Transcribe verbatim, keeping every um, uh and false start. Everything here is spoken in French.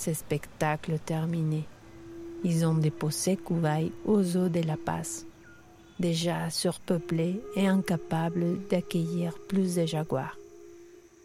Ce spectacle terminé, ils ont déposé Kuwait aux eaux de la Paz, déjà surpeuplés et incapables d'accueillir plus de jaguars.